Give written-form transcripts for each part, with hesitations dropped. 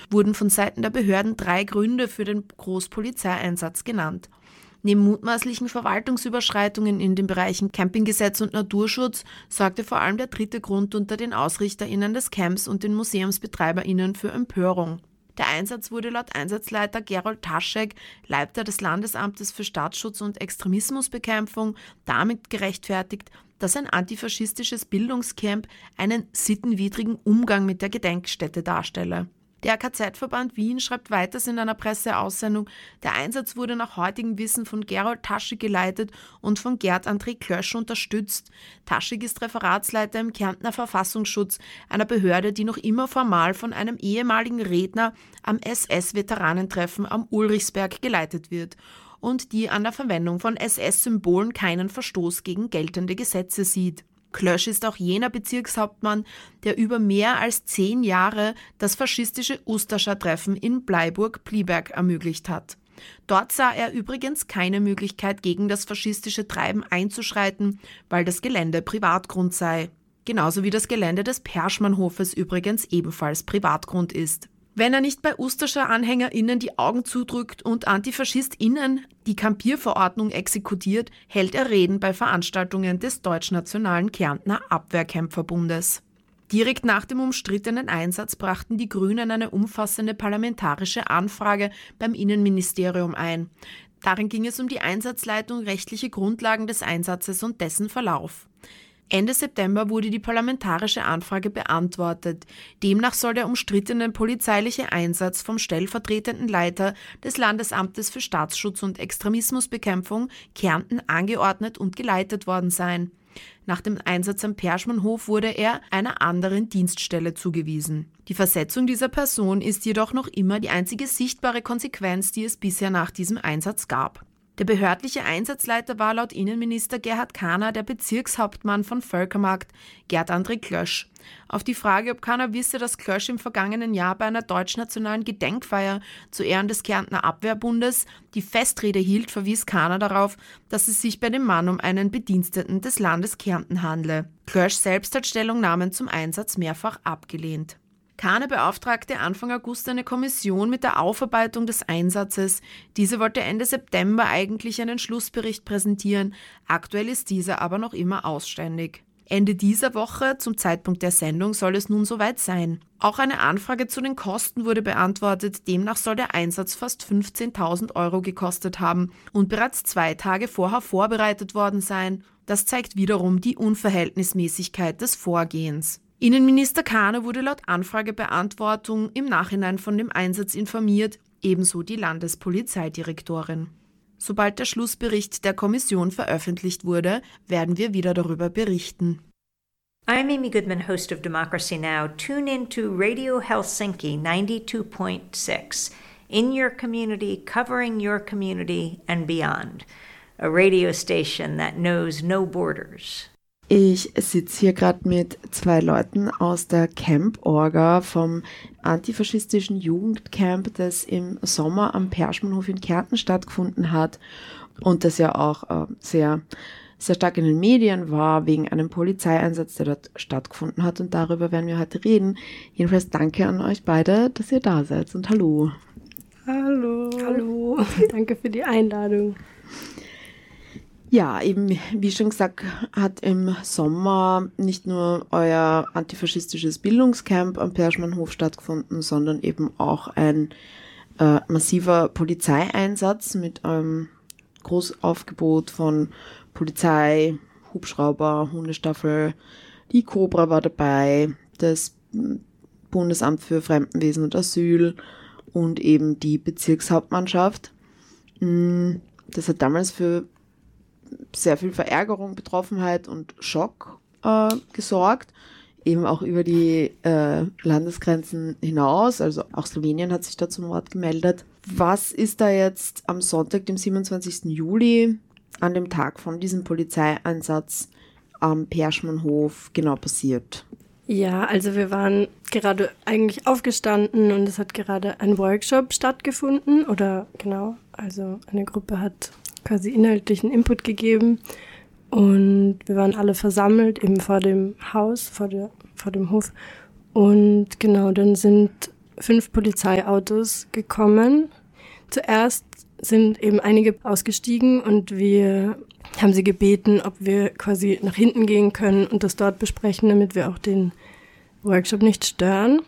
wurden von Seiten der Behörden 3 Gründe für den Großpolizeieinsatz genannt. Neben mutmaßlichen Verwaltungsüberschreitungen in den Bereichen Campinggesetz und Naturschutz sorgte vor allem der 3. Grund unter den AusrichterInnen des Camps und den MuseumsbetreiberInnen für Empörung. Der Einsatz wurde laut Einsatzleiter Gerold Taschek, Leiter des Landesamtes für Staatsschutz und Extremismusbekämpfung, damit gerechtfertigt, dass ein antifaschistisches Bildungscamp einen sittenwidrigen Umgang mit der Gedenkstätte darstelle. Der KZ-Verband Wien schreibt weiters in einer Presseaussendung, der Einsatz wurde nach heutigem Wissen von Gerold Taschek geleitet und von Gerd André Klösch unterstützt. Taschek ist Referatsleiter im Kärntner Verfassungsschutz, einer Behörde, die noch immer formal von einem ehemaligen Redner am SS-Veteranentreffen am Ulrichsberg geleitet wird und die an der Verwendung von SS-Symbolen keinen Verstoß gegen geltende Gesetze sieht. Klösch ist auch jener Bezirkshauptmann, der über mehr als 10 Jahre das faschistische Ustascha-Treffen in Bleiburg-Pliberg ermöglicht hat. Dort sah er übrigens keine Möglichkeit, gegen das faschistische Treiben einzuschreiten, weil das Gelände Privatgrund sei. Genauso wie das Gelände des Perschmannhofes übrigens ebenfalls Privatgrund ist. Wenn er nicht bei Ustascha-AnhängerInnen die Augen zudrückt und AntifaschistInnen die Kampierverordnung exekutiert, hält er Reden bei Veranstaltungen des Deutschnationalen Kärntner Abwehrkämpferbundes. Direkt nach dem umstrittenen Einsatz brachten die Grünen eine umfassende parlamentarische Anfrage beim Innenministerium ein. Darin ging es um die Einsatzleitung, rechtliche Grundlagen des Einsatzes und dessen Verlauf. Ende September wurde die parlamentarische Anfrage beantwortet. Demnach soll der umstrittene polizeiliche Einsatz vom stellvertretenden Leiter des Landesamtes für Staatsschutz und Extremismusbekämpfung Kärnten angeordnet und geleitet worden sein. Nach dem Einsatz am Perschmannhof wurde er einer anderen Dienststelle zugewiesen. Die Versetzung dieser Person ist jedoch noch immer die einzige sichtbare Konsequenz, die es bisher nach diesem Einsatz gab. Der behördliche Einsatzleiter war laut Innenminister Gerhard Kahner der Bezirkshauptmann von Völkermarkt, Gerd André Klösch. Auf die Frage, ob Kahner wisse, dass Klösch im vergangenen Jahr bei einer deutschnationalen Gedenkfeier zu Ehren des Kärntner Abwehrbundes die Festrede hielt, verwies Kahner darauf, dass es sich bei dem Mann um einen Bediensteten des Landes Kärnten handle. Klösch selbst hat Stellungnahmen zum Einsatz mehrfach abgelehnt. Kahner beauftragte Anfang August eine Kommission mit der Aufarbeitung des Einsatzes. Diese wollte Ende September eigentlich einen Schlussbericht präsentieren. Aktuell ist dieser aber noch immer ausständig. Ende dieser Woche, zum Zeitpunkt der Sendung, soll es nun soweit sein. Auch eine Anfrage zu den Kosten wurde beantwortet. Demnach soll der Einsatz fast 15.000 € gekostet haben und bereits 2 Tage vorher vorbereitet worden sein. Das zeigt wiederum die Unverhältnismäßigkeit des Vorgehens. Innenminister Kahner wurde laut Anfragebeantwortung im Nachhinein von dem Einsatz informiert, ebenso die Landespolizeidirektorin. Sobald der Schlussbericht der Kommission veröffentlicht wurde, werden wir wieder darüber berichten. I'm Amy Goodman, host of Democracy Now! Tune in to Radio Helsinki 92.6, in your community, covering your community and beyond. A radio station that knows no borders. Ich sitze hier gerade mit 2 Leuten aus der Camp-Orga vom antifaschistischen Jugendcamp, das im Sommer am Perschmannhof in Kärnten stattgefunden hat und das ja auch sehr, sehr stark in den Medien war, wegen einem Polizeieinsatz, der dort stattgefunden hat, und darüber werden wir heute reden. Jedenfalls danke an euch beide, dass ihr da seid, und hallo. Hallo. Hallo. Danke für die Einladung. Ja, eben, wie schon gesagt, hat im Sommer nicht nur euer antifaschistisches Bildungscamp am Perschmannhof stattgefunden, sondern eben auch ein massiver Polizeieinsatz mit einem Großaufgebot von Polizei, Hubschrauber, Hundestaffel, die Cobra war dabei, das Bundesamt für Fremdenwesen und Asyl und eben die Bezirkshauptmannschaft. Das hat damals für sehr viel Verärgerung, Betroffenheit und Schock gesorgt, eben auch über die Landesgrenzen hinaus, also auch Slowenien hat sich da zum Wort gemeldet. Was ist da jetzt am Sonntag, dem 27. Juli, an dem Tag von diesem Polizeieinsatz am Perschmannhof genau passiert? Ja, also wir waren gerade eigentlich aufgestanden und es hat gerade ein Workshop stattgefunden, oder genau, also eine Gruppe hat quasi inhaltlichen Input gegeben und wir waren alle versammelt eben vor dem Haus, vor dem Hof, und genau, dann sind 5 Polizeiautos gekommen. Zuerst sind eben einige ausgestiegen und wir haben sie gebeten, ob wir quasi nach hinten gehen können und das dort besprechen, damit wir auch den Workshop nicht stören.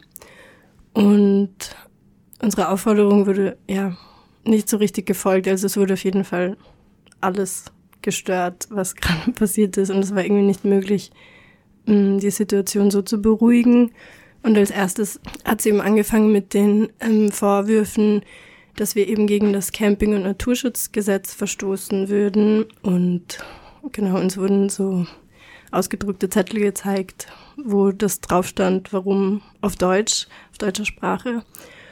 Und unsere Aufforderung wurde ja nicht so richtig gefolgt. Also es wurde auf jeden Fall alles gestört, was gerade passiert ist. Und es war irgendwie nicht möglich, die Situation so zu beruhigen. Und als erstes hat sie eben angefangen mit den Vorwürfen, dass wir eben gegen das Camping- und Naturschutzgesetz verstoßen würden. Und genau, uns wurden so ausgedruckte Zettel gezeigt, wo das drauf stand, warum auf Deutsch, auf deutscher Sprache.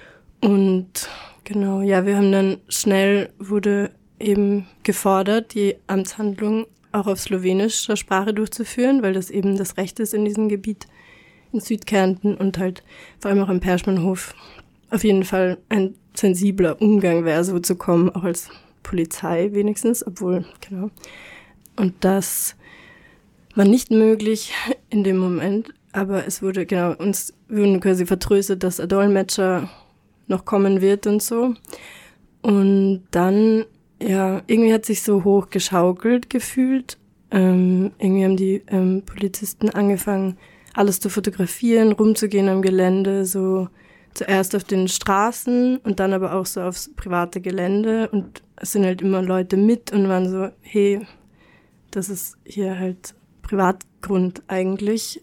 Und genau, ja, wir haben dann wurde eben gefordert, die Amtshandlung auch auf slowenischer Sprache durchzuführen, weil das eben das Recht ist in diesem Gebiet in Südkärnten und halt vor allem auch im Perschmannhof auf jeden Fall ein sensibler Umgang wäre, so zu kommen, auch als Polizei wenigstens, obwohl, genau. Und das war nicht möglich in dem Moment, aber es wurde, genau, uns wurden quasi vertröstet, dass ein Dolmetscher noch kommen wird und so. Und dann, ja, irgendwie hat sich so hoch geschaukelt gefühlt. Irgendwie haben die Polizisten angefangen, alles zu fotografieren, rumzugehen am Gelände, so zuerst auf den Straßen und dann aber auch so aufs private Gelände. Und es sind halt immer Leute mit und waren so, hey, das ist hier halt Privatgrund eigentlich.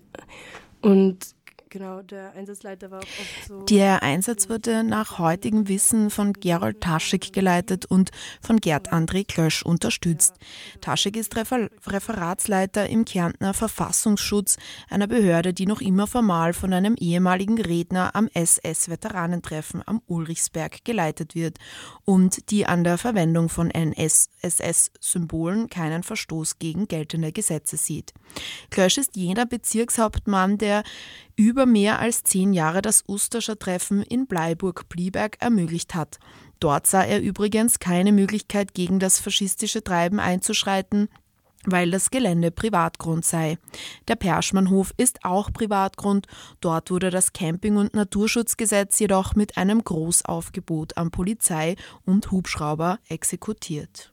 Und genau, der Einsatzleiter war auch oft so... Der Einsatz wurde nach heutigem Wissen von Gerold Taschek geleitet und von Gerd André Klösch unterstützt. Taschek ist Referatsleiter im Kärntner Verfassungsschutz, einer Behörde, die noch immer formal von einem ehemaligen Redner am SS-Veteranentreffen am Ulrichsberg geleitet wird und die an der Verwendung von NS-SS-Symbolen keinen Verstoß gegen geltende Gesetze sieht. Klösch ist jener Bezirkshauptmann, der über mehr als 10 Jahre das Usterscher Treffen in Bleiburg-Blieberg ermöglicht hat. Dort sah er übrigens keine Möglichkeit, gegen das faschistische Treiben einzuschreiten, weil das Gelände Privatgrund sei. Der Perschmannhof ist auch Privatgrund. Dort wurde das Camping- und Naturschutzgesetz jedoch mit einem Großaufgebot an Polizei und Hubschrauber exekutiert.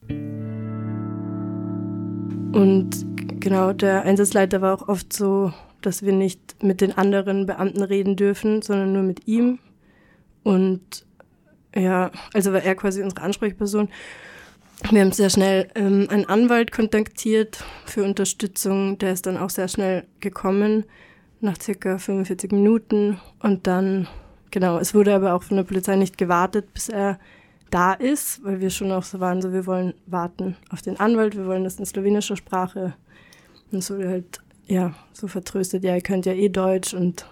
Und genau, der Einsatzleiter war auch oft so, dass wir nicht mit den anderen Beamten reden dürfen, sondern nur mit ihm. Und ja, also war er quasi unsere Ansprechperson. Wir haben sehr schnell einen Anwalt kontaktiert für Unterstützung. Der ist dann auch sehr schnell gekommen, nach circa 45 Minuten. Und dann, genau, es wurde aber auch von der Polizei nicht gewartet, bis er da ist, weil wir schon auch so waren, so wir wollen warten auf den Anwalt, wir wollen das in slowenischer Sprache. Und es wurde halt ja, so vertröstet, ja, ihr könnt ja eh Deutsch und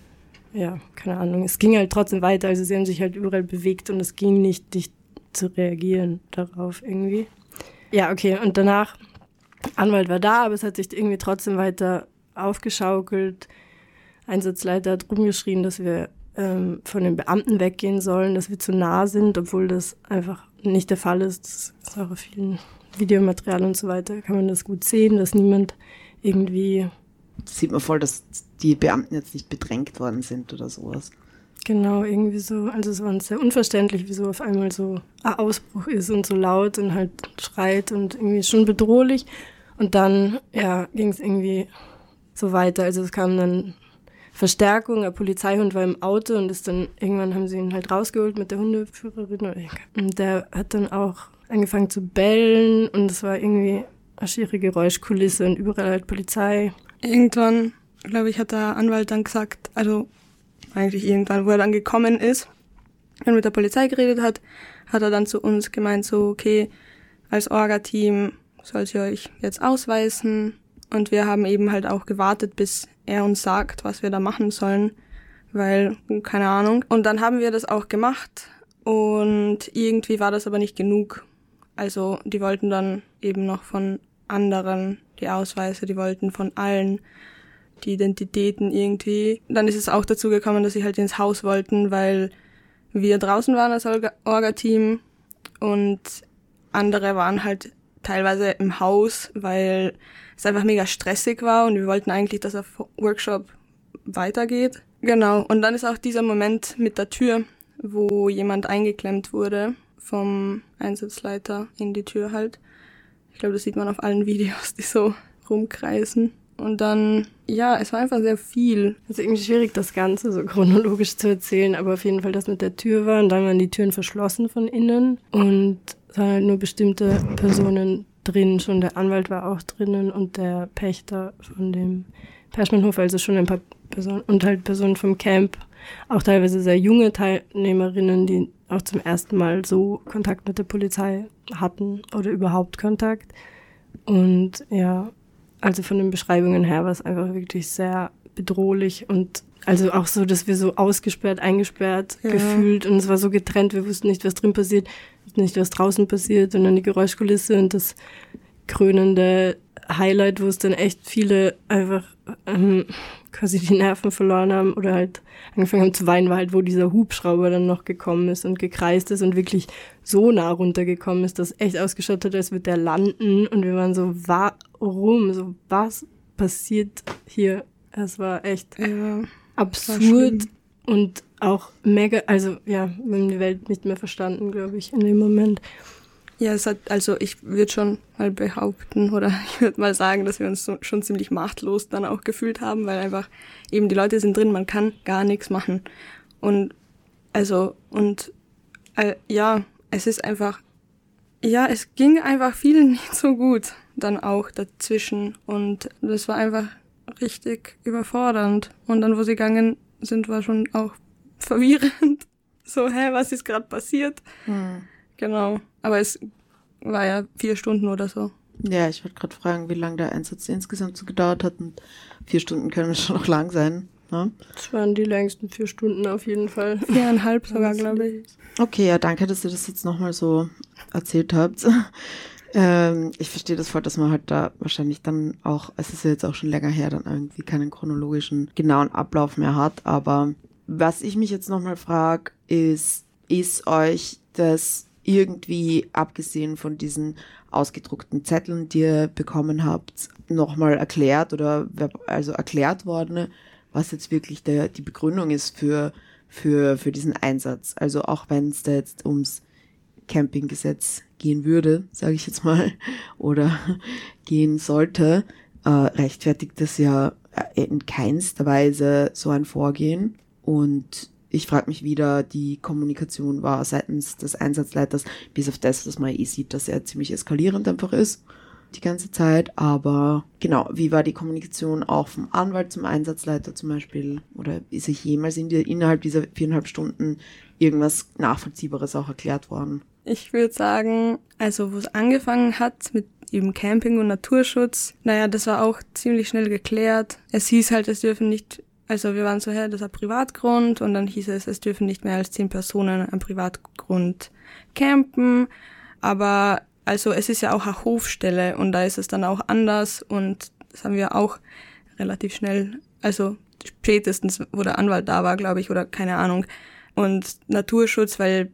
ja, keine Ahnung. Es ging halt trotzdem weiter, also sie haben sich halt überall bewegt und es ging nicht zu reagieren darauf irgendwie. Ja, okay, und danach, Anwalt war da, aber es hat sich irgendwie trotzdem weiter aufgeschaukelt. Einsatzleiter hat rumgeschrien, dass wir von den Beamten weggehen sollen, dass wir zu nah sind, obwohl das einfach nicht der Fall ist. Das ist auch auf vielen Videomaterial und so weiter, kann man das gut sehen, dass niemand irgendwie... Das sieht man voll, dass die Beamten jetzt nicht bedrängt worden sind oder sowas. Genau, irgendwie so. Also es war uns sehr unverständlich, wieso auf einmal so ein Ausbruch ist und so laut und halt schreit und irgendwie schon bedrohlich. Und dann, ja, ging es irgendwie so weiter. Also es kam dann Verstärkung, ein Polizeihund war im Auto und irgendwann haben sie ihn halt rausgeholt mit der Hundeführerin. Und der hat dann auch angefangen zu bellen und es war irgendwie eine schiere Geräuschkulisse und überall halt Polizei. Irgendwann, glaube ich, hat der Anwalt dann gesagt, also eigentlich irgendwann, wo er dann gekommen ist und mit der Polizei geredet hat, hat er dann zu uns gemeint, so, okay, als Orga-Team sollt ihr euch jetzt ausweisen. Und wir haben eben halt auch gewartet, bis er uns sagt, was wir da machen sollen, weil, keine Ahnung. Und dann haben wir das auch gemacht und irgendwie war das aber nicht genug. Also die wollten dann eben noch von anderen die Ausweise, die wollten von allen die Identitäten irgendwie. Dann ist es auch dazu gekommen, dass sie halt ins Haus wollten, weil wir draußen waren als Orga-Team und andere waren halt teilweise im Haus, weil es einfach mega stressig war und wir wollten eigentlich, dass der Workshop weitergeht. Genau, und dann ist auch dieser Moment mit der Tür, wo jemand eingeklemmt wurde vom Einsatzleiter in die Tür halt. Ich glaube, das sieht man auf allen Videos, die so rumkreisen. Und dann, ja, es war einfach sehr viel. Es ist irgendwie schwierig, das Ganze so chronologisch zu erzählen, aber auf jeden Fall das mit der Tür war und dann waren die Türen verschlossen von innen und es waren halt nur bestimmte Personen drin, schon der Anwalt war auch drinnen und der Pächter von dem Perschmannhof, also schon ein paar Personen und halt Personen vom Camp, auch teilweise sehr junge Teilnehmerinnen, die auch zum ersten Mal so Kontakt mit der Polizei hatten oder überhaupt Kontakt. Und ja, also von den Beschreibungen her war es einfach wirklich sehr bedrohlich und also auch so, dass wir so ausgesperrt, eingesperrt gefühlt und es war so getrennt, wir wussten nicht, was drin passiert, nicht, was draußen passiert und dann die Geräuschkulisse und das krönende Highlight, wo es dann echt viele einfach quasi die Nerven verloren haben oder halt angefangen haben zu weinen, war halt, wo dieser Hubschrauber dann noch gekommen ist und gekreist ist und wirklich so nah runtergekommen ist, dass echt ausgeschaut hat, als würde der landen und wir waren so, warum? So, was passiert hier? Es war echt absurd und auch mega, also ja, wir haben die Welt nicht mehr verstanden, glaube ich, in dem Moment. Ja, es hat, also ich würde schon mal behaupten oder ich würde mal sagen, dass wir uns so, schon ziemlich machtlos dann auch gefühlt haben, weil einfach eben die Leute sind drin, man kann gar nichts machen. Und also, und ja, es ist einfach, ja, es ging einfach vielen nicht so gut dann auch dazwischen und das war einfach richtig überfordernd. Und dann, wo sie gegangen sind, war schon auch verwirrend. So, was ist gerade passiert? Genau. Aber es war ja 4 Stunden oder so. Ja, ich wollte gerade fragen, wie lange der Einsatz insgesamt so gedauert hat. Und 4 Stunden können schon noch lang sein. Ne? Das waren die längsten 4 Stunden auf jeden Fall. 4,5 sogar, glaube ich. Okay, ja, danke, dass ihr das jetzt nochmal so erzählt habt. Ich verstehe das voll, dass man halt da wahrscheinlich dann auch, es ist ja jetzt auch schon länger her, dann irgendwie keinen chronologischen, genauen Ablauf mehr hat. Aber was ich mich jetzt nochmal frage, ist euch das irgendwie, abgesehen von diesen ausgedruckten Zetteln, die ihr bekommen habt, nochmal erklärt oder also erklärt worden, was jetzt wirklich die Begründung ist für diesen Einsatz? Also auch wenn es da jetzt ums Campinggesetz gehen würde, sage ich jetzt mal, oder gehen sollte, rechtfertigt das ja in keinster Weise so ein Vorgehen. Und ich frage mich, wie da die Kommunikation war seitens des Einsatzleiters, bis auf das, dass man sieht, dass er ziemlich eskalierend einfach ist die ganze Zeit. Aber genau, wie war die Kommunikation auch vom Anwalt zum Einsatzleiter zum Beispiel? Oder ist sich jemals innerhalb dieser 4,5 Stunden irgendwas Nachvollziehbares auch erklärt worden? Ich würde sagen, also wo es angefangen hat mit eben Camping und Naturschutz, naja, das war auch ziemlich schnell geklärt. Es hieß halt, es dürfen nicht, also wir waren so, das ist ein Privatgrund und dann hieß es dürfen nicht mehr als 10 Personen am Privatgrund campen. Aber also es ist ja auch eine Hofstelle und da ist es dann auch anders und das haben wir auch relativ schnell, also spätestens, wo der Anwalt da war, glaube ich, oder keine Ahnung. Und Naturschutz, weil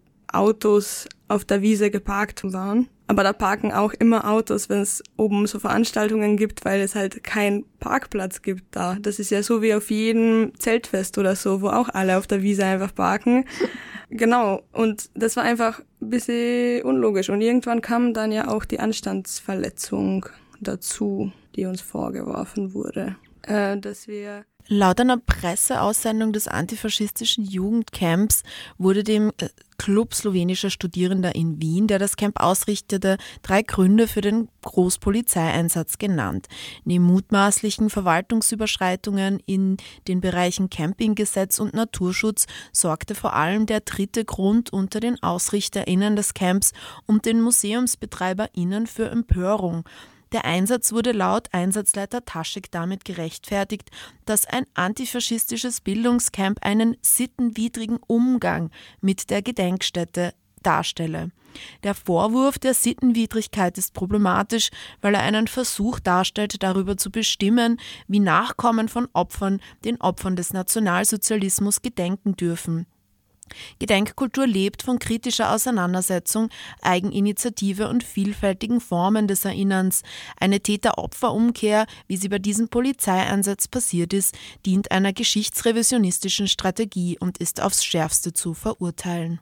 Autos auf der Wiese geparkt waren. Aber da parken auch immer Autos, wenn es oben so Veranstaltungen gibt, weil es halt keinen Parkplatz gibt da. Das ist ja so wie auf jedem Zeltfest oder so, wo auch alle auf der Wiese einfach parken. Genau, und das war einfach ein bisschen unlogisch. Und irgendwann kam dann ja auch die Anstandsverletzung dazu, die uns vorgeworfen wurde, dass wir... Laut einer Presseaussendung des antifaschistischen Jugendcamps wurde dem Club slowenischer Studierender in Wien, der das Camp ausrichtete, 3 Gründe für den Großpolizeieinsatz genannt. Neben mutmaßlichen Verwaltungsüberschreitungen in den Bereichen Campinggesetz und Naturschutz sorgte vor allem der 3. Grund unter den AusrichterInnen des Camps und den MuseumsbetreiberInnen für Empörung. Der Einsatz wurde laut Einsatzleiter Taschek damit gerechtfertigt, dass ein antifaschistisches Bildungscamp einen sittenwidrigen Umgang mit der Gedenkstätte darstelle. Der Vorwurf der Sittenwidrigkeit ist problematisch, weil er einen Versuch darstellt, darüber zu bestimmen, wie Nachkommen von Opfern den Opfern des Nationalsozialismus gedenken dürfen. Gedenkkultur lebt von kritischer Auseinandersetzung, Eigeninitiative und vielfältigen Formen des Erinnerns. Eine Täter-Opfer-Umkehr, wie sie bei diesem Polizeieinsatz passiert ist, dient einer geschichtsrevisionistischen Strategie und ist aufs Schärfste zu verurteilen.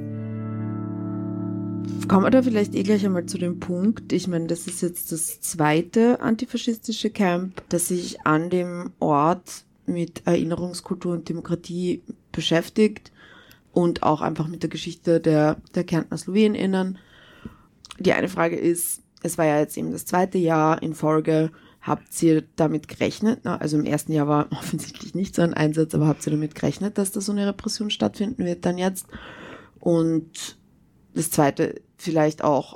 Kommen wir da vielleicht gleich einmal zu dem Punkt, ich meine, das ist jetzt das zweite antifaschistische Camp, das sich an dem Ort mit Erinnerungskultur und Demokratie beschäftigt und auch einfach mit der Geschichte der Kärntner SlowenInnen. Die eine Frage ist, es war ja jetzt eben das zweite Jahr in Folge, habt ihr damit gerechnet, also im ersten Jahr war offensichtlich nicht so ein Einsatz, aber habt ihr damit gerechnet, dass da so eine Repression stattfinden wird dann jetzt? Und das zweite vielleicht auch,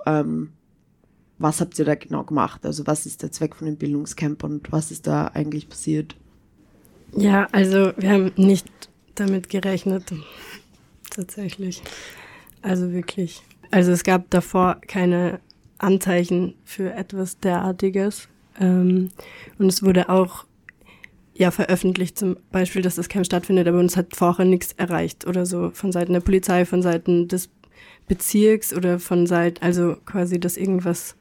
was habt ihr da genau gemacht? Also was ist der Zweck von dem Bildungscamp und was ist da eigentlich passiert? Ja, also wir haben nicht damit gerechnet, tatsächlich. Also wirklich. Also es gab davor keine Anzeichen für etwas derartiges. Und es wurde auch veröffentlicht zum Beispiel, dass das Camp stattfindet, aber uns hat vorher nichts erreicht oder so von Seiten der Polizei, von Seiten des Bezirks oder von Seiten, also quasi, dass irgendwas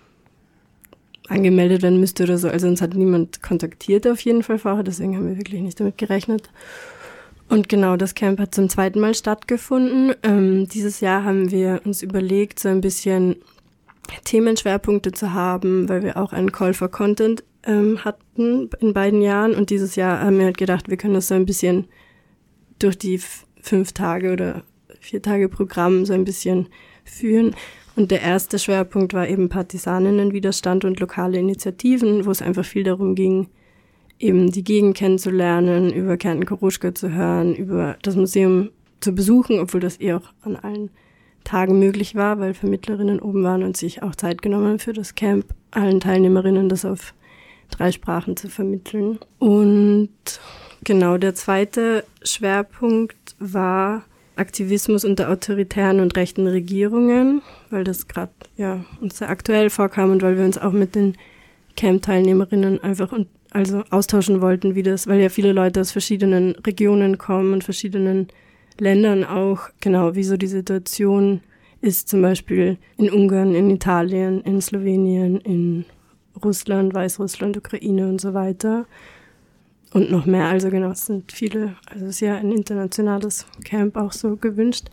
angemeldet werden müsste oder so. Also uns hat niemand kontaktiert auf jeden Fall vorher, deswegen haben wir wirklich nicht damit gerechnet. Und genau, das Camp hat zum zweiten Mal stattgefunden. Dieses Jahr haben wir uns überlegt, so ein bisschen Themenschwerpunkte zu haben, weil wir auch einen Call for Content hatten in beiden Jahren. Und dieses Jahr haben wir halt gedacht, wir können das so ein bisschen durch die 5 Tage oder 4 Tage Programm so ein bisschen führen. Und der erste Schwerpunkt war eben Partisaninnenwiderstand und lokale Initiativen, wo es einfach viel darum ging, eben die Gegend kennenzulernen, über Kärnten Koruschka zu hören, über das Museum zu besuchen, obwohl das auch an allen Tagen möglich war, weil Vermittlerinnen oben waren und sich auch Zeit genommen haben für das Camp, allen Teilnehmerinnen das auf 3 Sprachen zu vermitteln. Und genau, der zweite Schwerpunkt war Aktivismus unter autoritären und rechten Regierungen, weil das gerade uns sehr aktuell vorkam und weil wir uns auch mit den Camp-Teilnehmerinnen einfach austauschen wollten, wie das, weil ja viele Leute aus verschiedenen Regionen kommen und verschiedenen Ländern auch, genau, wie so die Situation ist, zum Beispiel in Ungarn, in Italien, in Slowenien, in Russland, Weißrussland, Ukraine und so weiter. Und noch mehr, also genau, es sind viele, also es ist ja ein internationales Camp auch so gewünscht.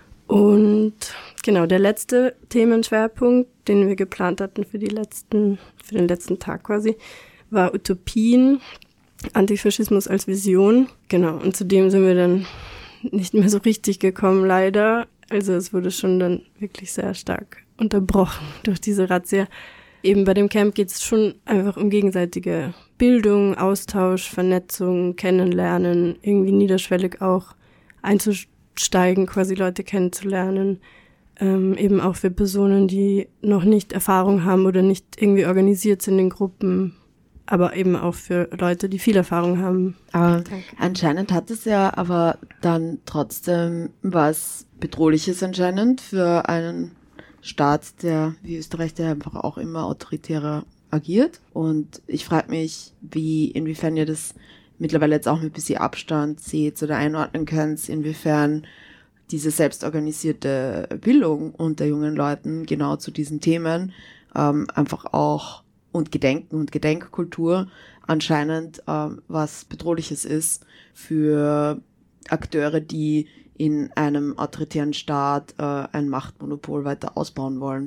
Und genau, der letzte Themenschwerpunkt, den wir geplant hatten für den letzten Tag quasi, war Utopien, Antifaschismus als Vision. Genau, und zu dem sind wir dann nicht mehr so richtig gekommen, leider. Also es wurde schon dann wirklich sehr stark unterbrochen durch diese Razzia. Eben bei dem Camp geht es schon einfach um gegenseitige Bildung, Austausch, Vernetzung, Kennenlernen, irgendwie niederschwellig auch einzusteigen, quasi Leute kennenzulernen. Eben auch für Personen, die noch nicht Erfahrung haben oder nicht irgendwie organisiert sind in Gruppen, aber eben auch für Leute, die viel Erfahrung haben. Aber anscheinend hat es ja aber dann trotzdem was Bedrohliches anscheinend für einen Staat, der wie Österreich, der einfach auch immer autoritärer agiert. Und ich frage mich, inwiefern ihr das mittlerweile jetzt auch mit ein bisschen Abstand seht oder einordnen könnt, inwiefern diese selbstorganisierte Bildung unter jungen Leuten genau zu diesen Themen einfach auch und Gedenken und Gedenkkultur anscheinend was Bedrohliches ist für Akteure, die in einem autoritären Staat ein Machtmonopol weiter ausbauen wollen.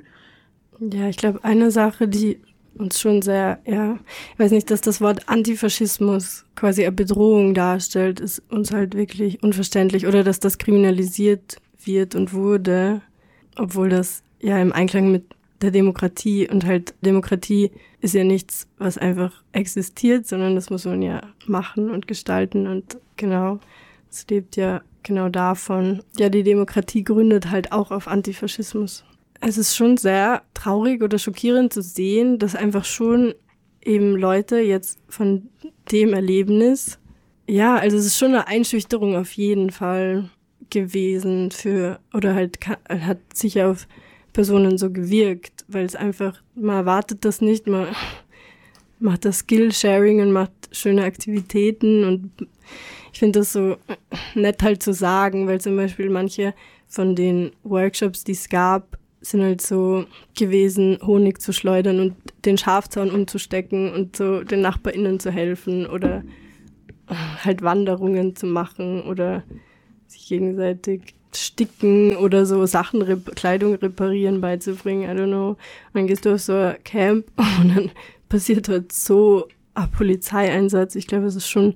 Ja, ich glaube, eine Sache, die uns schon sehr, ich weiß nicht, dass das Wort Antifaschismus quasi eine Bedrohung darstellt, ist uns halt wirklich unverständlich. Oder dass das kriminalisiert wird und wurde, obwohl das ja im Einklang mit der Demokratie und halt Demokratie ist ja nichts, was einfach existiert, sondern das muss man ja machen und gestalten und genau, es lebt ja genau davon. Ja, die Demokratie gründet halt auch auf Antifaschismus. Es ist schon sehr traurig oder schockierend zu sehen, dass einfach schon eben Leute jetzt von dem Erlebnis, also es ist schon eine Einschüchterung auf jeden Fall gewesen oder halt hat sicher auf Personen so gewirkt, weil es einfach, man erwartet das nicht, man macht das Skill-Sharing und macht schöne Aktivitäten und Ich finde das so nett halt zu sagen, weil zum Beispiel manche von den Workshops, die es gab, sind halt so gewesen, Honig zu schleudern und den Schafzaun umzustecken und so den NachbarInnen zu helfen oder halt Wanderungen zu machen oder sich gegenseitig sticken oder so Sachen, Kleidung reparieren beizubringen, I don't know. Und dann gehst du auf so ein Camp und dann passiert halt so ein Polizeieinsatz. Ich glaube, es ist schon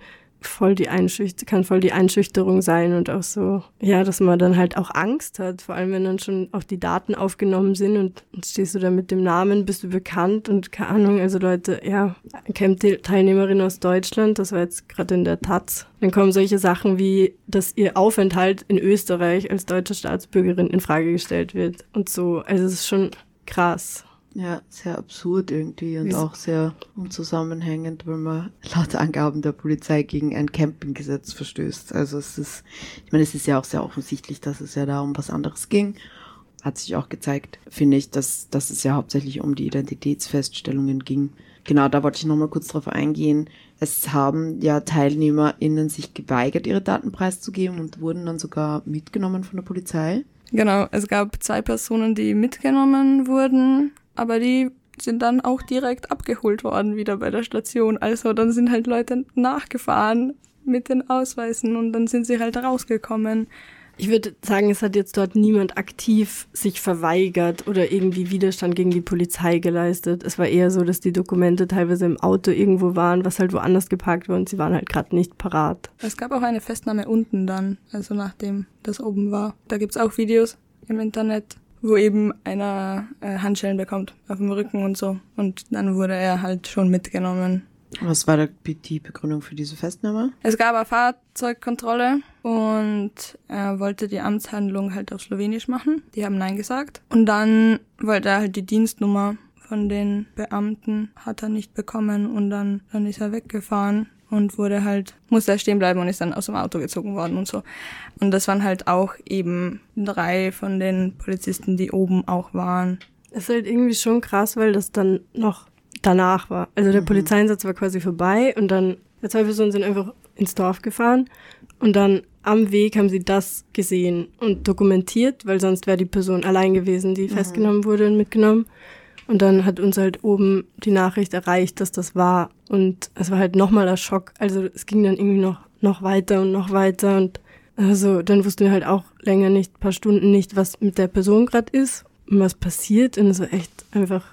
kann voll die Einschüchterung sein und auch so, ja, dass man dann halt auch Angst hat, vor allem wenn dann schon auch die Daten aufgenommen sind und stehst du da mit dem Namen, bist du bekannt und keine Ahnung, also Leute, ja, Camp-Teilnehmerin aus Deutschland, das war jetzt gerade in der Taz, dann kommen solche Sachen wie, dass ihr Aufenthalt in Österreich als deutsche Staatsbürgerin in Frage gestellt wird und so, also es ist schon krass. Ja, sehr absurd irgendwie und auch sehr unzusammenhängend, weil man laut Angaben der Polizei gegen ein Campinggesetz verstößt. Also es ist ja auch sehr offensichtlich, dass es ja da um was anderes ging. Hat sich auch gezeigt, finde ich, dass es ja hauptsächlich um die Identitätsfeststellungen ging. Genau, da wollte ich nochmal kurz drauf eingehen. Es haben ja TeilnehmerInnen sich geweigert, ihre Daten preiszugeben und wurden dann sogar mitgenommen von der Polizei. Genau, es gab 2 Personen, die mitgenommen wurden, aber die sind dann auch direkt abgeholt worden wieder bei der Station. Also dann sind halt Leute nachgefahren mit den Ausweisen und dann sind sie halt rausgekommen. Ich würde sagen, es hat jetzt dort niemand aktiv sich verweigert oder irgendwie Widerstand gegen die Polizei geleistet. Es war eher so, dass die Dokumente teilweise im Auto irgendwo waren, was halt woanders geparkt war und sie waren halt gerade nicht parat. Es gab auch eine Festnahme unten dann, also nachdem das oben war. Da gibt's auch Videos im Internet, wo eben einer Handschellen bekommt auf dem Rücken und so. Und dann wurde er halt schon mitgenommen. Was war die Begründung für diese Festnahme? Es gab eine Fahrzeugkontrolle und er wollte die Amtshandlung halt auf Slowenisch machen. Die haben Nein gesagt. Und dann wollte er halt die Dienstnummer von den Beamten, hat er nicht bekommen und dann ist er weggefahren. Und musste er stehen bleiben und ist dann aus dem Auto gezogen worden und so. Und das waren halt auch eben 3 von den Polizisten, die oben auch waren. Es ist halt irgendwie schon krass, weil das dann noch danach war. Also der Polizeieinsatz war quasi vorbei und dann 2 Personen sind einfach ins Dorf gefahren und dann am Weg haben sie das gesehen und dokumentiert, weil sonst wäre die Person allein gewesen, die festgenommen wurde und mitgenommen. Und dann hat uns halt oben die Nachricht erreicht, dass das war. Und es war halt nochmal der Schock. Also es ging dann irgendwie noch weiter und noch weiter. Und also dann wussten wir halt auch länger nicht, ein paar Stunden nicht, was mit der Person gerade ist und was passiert. Und so echt einfach.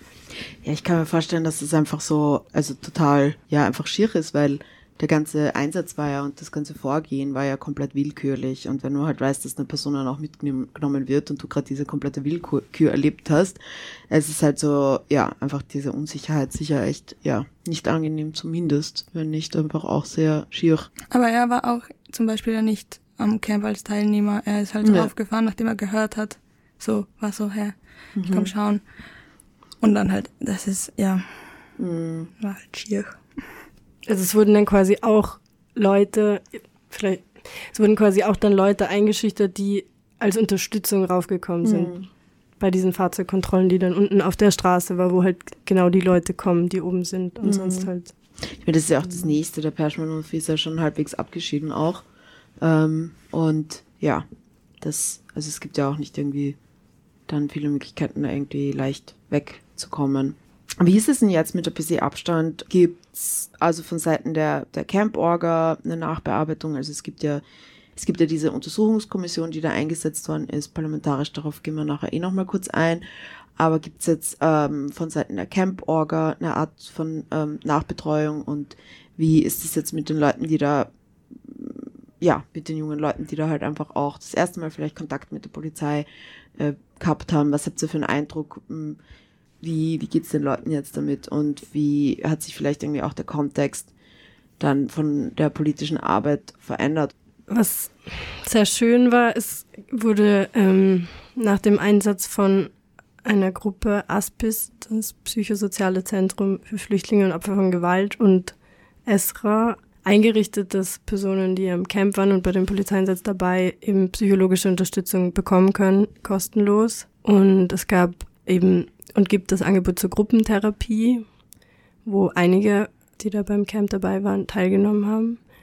Ja, ich kann mir vorstellen, dass es einfach so, also total, ja, einfach schier ist, weil der ganze Einsatz war ja und das ganze Vorgehen war ja komplett willkürlich. Und wenn du halt weißt, dass eine Person dann auch mitgenommen wird und du gerade diese komplette Willkür erlebt hast, es ist halt so, ja, einfach diese Unsicherheit sicher echt, ja, nicht angenehm zumindest, wenn nicht einfach auch sehr schier. Aber er war auch zum Beispiel ja nicht am Camp als Teilnehmer. Er ist halt draufgefahren, nachdem er gehört hat. So, war so, ich komm schauen. Und dann halt, das ist, ja, war halt schier. Also es wurden dann quasi auch Leute eingeschüchtert, die als Unterstützung raufgekommen sind. Bei diesen Fahrzeugkontrollen, die dann unten auf der Straße war, wo halt genau die Leute kommen, die oben sind und sonst halt. Ich meine, das ist ja auch das Nächste, der Perschmann-Hof ist ja schon halbwegs abgeschieden auch. Und ja, also es gibt ja auch nicht irgendwie dann viele Möglichkeiten, da irgendwie leicht wegzukommen. Wie ist es denn jetzt mit der PC-Abstand? Gibt's also von Seiten der Camp-Orga eine Nachbearbeitung? Also es gibt ja diese Untersuchungskommission, die da eingesetzt worden ist, parlamentarisch, darauf gehen wir nachher nochmal kurz ein. Aber gibt's jetzt von Seiten der Camp-Orga eine Art von Nachbetreuung und wie ist es jetzt mit den Leuten, die da, ja, mit den jungen Leuten, die da halt einfach auch das erste Mal vielleicht Kontakt mit der Polizei gehabt haben? Was habt ihr für einen Eindruck? Wie geht's den Leuten jetzt damit und wie hat sich vielleicht irgendwie auch der Kontext dann von der politischen Arbeit verändert? Was sehr schön war, es wurde nach dem Einsatz von einer Gruppe ASPIS, das Psychosoziale Zentrum für Flüchtlinge und Opfer von Gewalt, und ESRA eingerichtet, dass Personen, die am Camp waren und bei dem Polizeieinsatz dabei, eben psychologische Unterstützung bekommen können, kostenlos. Und es gab eben und gibt das Angebot zur Gruppentherapie, wo einige, die da beim Camp dabei waren, teilgenommen haben.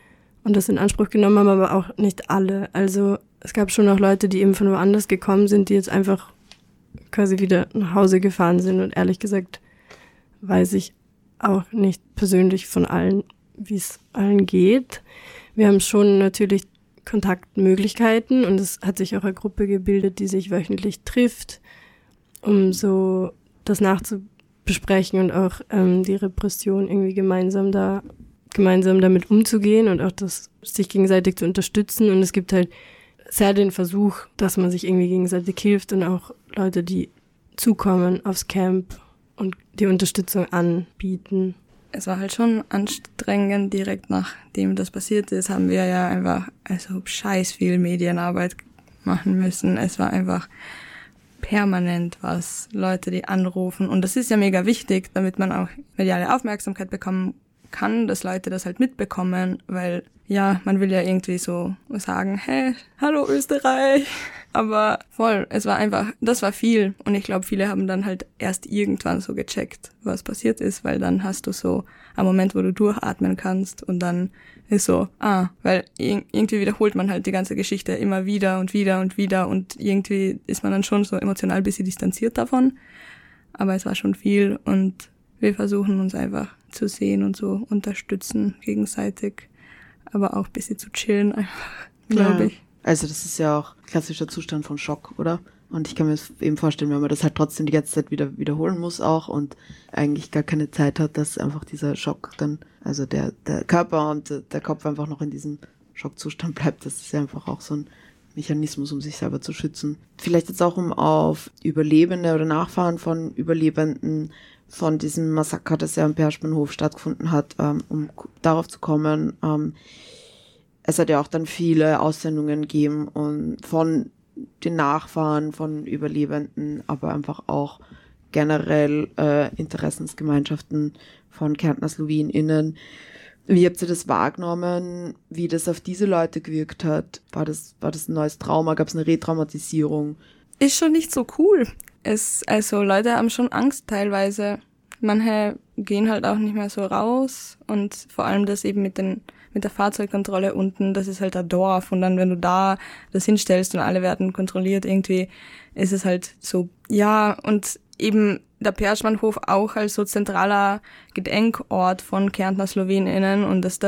und das in Anspruch genommen haben, aber auch nicht alle. Also es gab schon auch Leute, die eben von woanders gekommen sind, die jetzt einfach quasi wieder nach Hause gefahren sind. Und ehrlich gesagt weiß ich auch nicht persönlich von allen, wie es allen geht. Wir haben schon natürlich Kontaktmöglichkeiten und es hat sich auch eine Gruppe gebildet, die sich wöchentlich trifft, um so das nachzubesprechen und auch die Repression irgendwie gemeinsam damit umzugehen und auch das sich gegenseitig zu unterstützen. Und es gibt halt sehr den Versuch, dass man sich irgendwie gegenseitig hilft und auch Leute, die zukommen aufs Camp und die Unterstützung anbieten. Es war halt schon anstrengend, direkt nachdem das passiert ist, haben wir ja einfach scheiß viel Medienarbeit machen müssen. Es war einfach permanent was, Leute, die anrufen. Und das ist ja mega wichtig, damit man auch mediale Aufmerksamkeit bekommen kann, dass Leute das halt mitbekommen, weil ja, man will ja irgendwie so sagen, hey, hallo Österreich. Aber voll, das war viel. Und ich glaube, viele haben dann halt erst irgendwann so gecheckt, was passiert ist, weil dann hast du so einen Moment, wo du durchatmen kannst und dann ist so, weil irgendwie wiederholt man halt die ganze Geschichte immer wieder und wieder und wieder und irgendwie ist man dann schon so emotional ein bisschen distanziert davon. Aber es war schon viel und wir versuchen uns einfach zu sehen und so unterstützen gegenseitig, aber auch ein bisschen zu chillen einfach, glaube ich. Also das ist ja auch klassischer Zustand von Schock, oder? Und ich kann mir das eben vorstellen, wenn man das halt trotzdem die ganze Zeit wiederholen muss auch und eigentlich gar keine Zeit hat, dass einfach dieser Schock dann, also der Körper und der Kopf einfach noch in diesem Schockzustand bleibt. Das ist ja einfach auch so ein Mechanismus, um sich selber zu schützen. Vielleicht jetzt auch, um auf Überlebende oder Nachfahren von Überlebenden von diesem Massaker, das ja am Perschmannhof stattgefunden hat, um darauf zu kommen. Es hat ja auch dann viele Aussendungen gegeben und von den Nachfahren von Überlebenden, aber einfach auch generell Interessensgemeinschaften von Kärntner SlowenInnen. Wie habt ihr das wahrgenommen, wie das auf diese Leute gewirkt hat? War das ein neues Trauma? Gab es eine Retraumatisierung? Ist schon nicht so cool. Leute haben schon Angst teilweise. Manche gehen halt auch nicht mehr so raus und vor allem das eben mit der Fahrzeugkontrolle unten, das ist halt ein Dorf und dann, wenn du da das hinstellst und alle werden kontrolliert, irgendwie ist es halt so, ja, und eben der Perschmannhof auch als so zentraler Gedenkort von Kärntner SlowenInnen und dass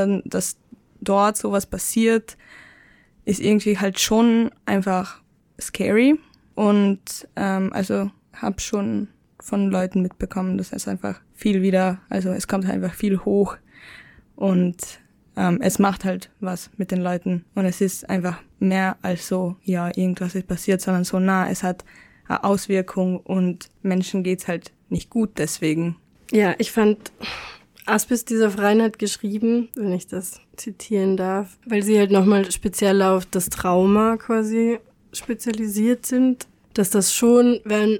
dort sowas passiert, ist irgendwie halt schon einfach scary und hab schon von Leuten mitbekommen, dass es einfach es kommt einfach viel hoch und es macht halt was mit den Leuten und es ist einfach mehr als so, ja, irgendwas ist passiert, sondern so es hat eine Auswirkung und Menschen geht's halt nicht gut deswegen. Ja, ich fand, Aspis dieser Freien hat geschrieben, wenn ich das zitieren darf, weil sie halt nochmal speziell auf das Trauma quasi spezialisiert sind, dass das schon, wenn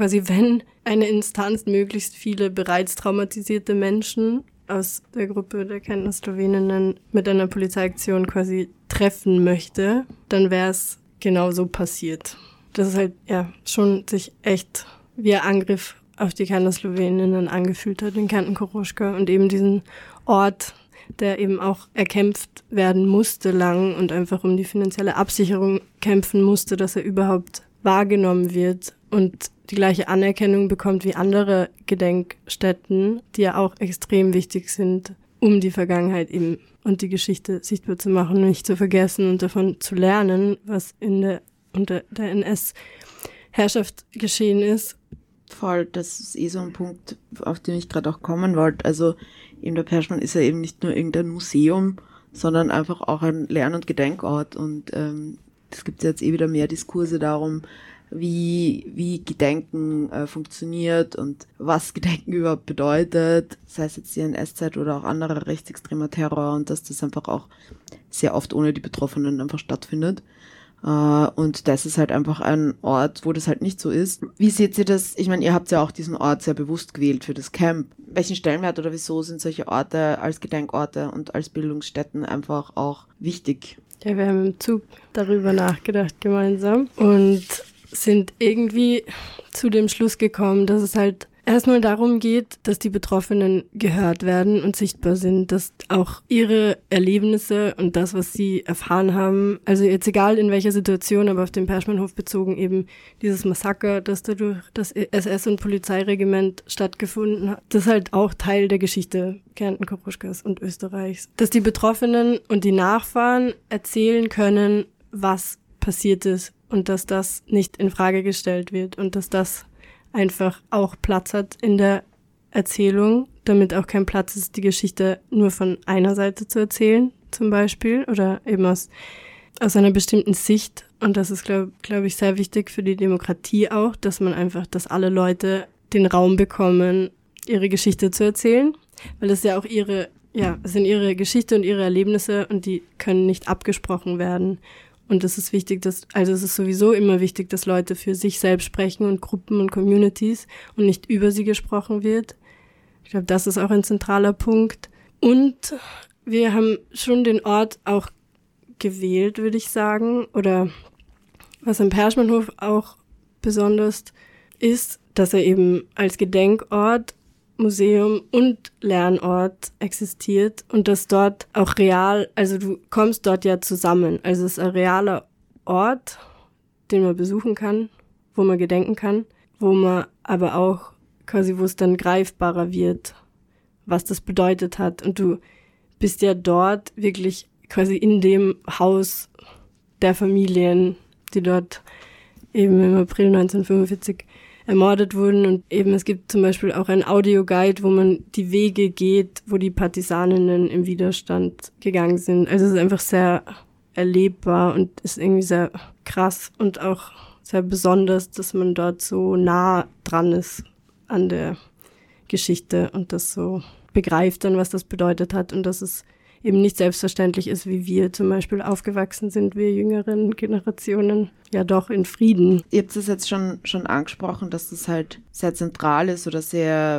eine Instanz möglichst viele bereits traumatisierte Menschen aus der Gruppe der Kärntner Sloweninnen mit einer Polizeiaktion quasi treffen möchte, dann wäre es genau so passiert. Das ist halt, ja, schon sich echt wie ein Angriff auf die Kärntner Sloweninnen angefühlt hat, in Kärnten-Koroschka und eben diesen Ort, der eben auch erkämpft werden musste lang und einfach um die finanzielle Absicherung kämpfen musste, dass er überhaupt wahrgenommen wird und die gleiche Anerkennung bekommt wie andere Gedenkstätten, die ja auch extrem wichtig sind, um die Vergangenheit eben und die Geschichte sichtbar zu machen und nicht zu vergessen und davon zu lernen, was unter der NS-Herrschaft geschehen ist. Voll, das ist so ein Punkt, auf den ich gerade auch kommen wollte. Also eben der Perschmann ist ja eben nicht nur irgendein Museum, sondern einfach auch ein Lern- und Gedenkort und es gibt jetzt wieder mehr Diskurse darum, wie Gedenken funktioniert und was Gedenken überhaupt bedeutet, sei es jetzt die NS-Zeit oder auch anderer rechtsextremer Terror und dass das einfach auch sehr oft ohne die Betroffenen einfach stattfindet. Und das ist halt einfach ein Ort, wo das halt nicht so ist. Wie seht ihr das? Ich meine, ihr habt ja auch diesen Ort sehr bewusst gewählt für das Camp. Welchen Stellenwert oder wieso sind solche Orte als Gedenkorte und als Bildungsstätten einfach auch wichtig? Ja, wir haben im Zug darüber nachgedacht gemeinsam und sind irgendwie zu dem Schluss gekommen, dass es halt erstmal darum geht, dass die Betroffenen gehört werden und sichtbar sind, dass auch ihre Erlebnisse und das, was sie erfahren haben, also jetzt egal in welcher Situation, aber auf den Perschmannhof bezogen eben dieses Massaker, das da durch das SS- und Polizeiregiment stattgefunden hat, das ist halt auch Teil der Geschichte Kärnten-Koruschkas und Österreichs. Dass die Betroffenen und die Nachfahren erzählen können, was passiert ist und dass das nicht in Frage gestellt wird und dass das einfach auch Platz hat in der Erzählung, damit auch kein Platz ist, die Geschichte nur von einer Seite zu erzählen, zum Beispiel, oder eben aus einer bestimmten Sicht. Und das ist, glaube ich, sehr wichtig für die Demokratie auch, dass dass alle Leute den Raum bekommen, ihre Geschichte zu erzählen, weil es ja auch es sind ihre Geschichte und ihre Erlebnisse und die können nicht abgesprochen werden. Und es ist wichtig, es ist sowieso immer wichtig, dass Leute für sich selbst sprechen und Gruppen und Communities und nicht über sie gesprochen wird. Ich glaube, das ist auch ein zentraler Punkt. Und wir haben schon den Ort auch gewählt, würde ich sagen. Oder was am Perschmannhof auch besonders ist, dass er eben als Gedenkort, Museum und Lernort existiert und dass dort auch real, also du kommst dort ja zusammen. Also es ist ein realer Ort, den man besuchen kann, wo man gedenken kann, wo man aber auch quasi, wo es dann greifbarer wird, was das bedeutet hat. Und du bist ja dort wirklich quasi in dem Haus der Familien, die dort eben im April 1945 ermordet wurden. Und eben es gibt zum Beispiel auch ein Audioguide, wo man die Wege geht, wo die Partisaninnen im Widerstand gegangen sind. Also es ist einfach sehr erlebbar und ist irgendwie sehr krass und auch sehr besonders, dass man dort so nah dran ist an der Geschichte und das so begreift dann, was das bedeutet hat und dass es eben nicht selbstverständlich ist, wie wir zum Beispiel aufgewachsen sind, wir jüngeren Generationen, ja doch in Frieden. Ihr habt es jetzt schon angesprochen, dass das halt sehr zentral ist oder